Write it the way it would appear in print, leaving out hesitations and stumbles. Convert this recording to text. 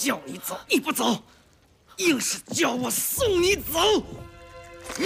叫你走你不走，硬是叫我送你走。